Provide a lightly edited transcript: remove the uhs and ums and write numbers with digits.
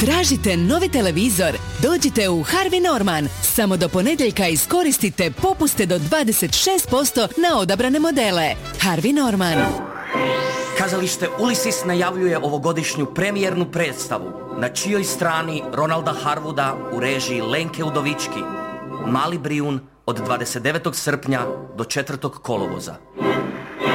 Tražite novi televizor? Dođite u Harvey Norman. Samo do ponedjeljka iskoristite popuste do 26% na odabrane modele. Harvey Norman. Kazalište Ulysses najavljuje ovogodišnju premijernu predstavu, na čijoj strani Ronalda Harwooda u režiji Lenke Udovički. Mali Brijun od 29. srpnja do 4. kolovoza.